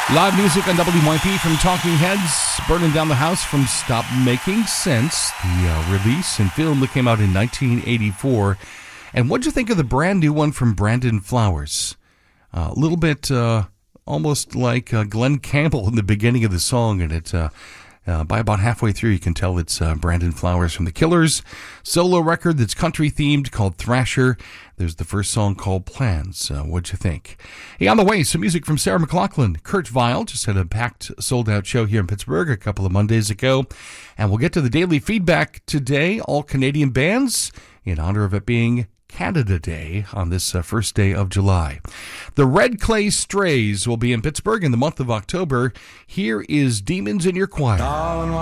Live music on WYP from Talking Heads, Burning Down the House from Stop Making Sense, the release and film that came out in 1984. And what'd you think of the brand new one from Brandon Flowers? A little bit almost like Glenn Campbell in the beginning of the song, and it by about halfway through you can tell it's Brandon Flowers from The Killers. Solo record that's country themed called Thrasher. There's the first song called Plans. What'd you think? Hey, on the way, some music from Sarah McLachlan. Kurt Vile just had a packed, sold-out show here in Pittsburgh a couple of Mondays ago. And we'll get to the daily feedback today, all Canadian bands, in honor of it being Canada Day on this first day of July. The Red Clay Strays will be in Pittsburgh in the month of October. Here is Demons in Your Choir.